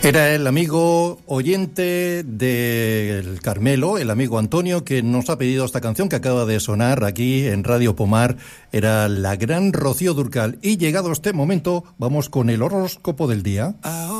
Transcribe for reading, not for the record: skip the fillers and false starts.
Era el amigo oyente del Carmelo, el amigo Antonio, que nos ha pedido esta canción que acaba de sonar aquí en Radio Pomar. Era la gran Rocío Dúrcal. Y llegado este momento, vamos con el horóscopo del día.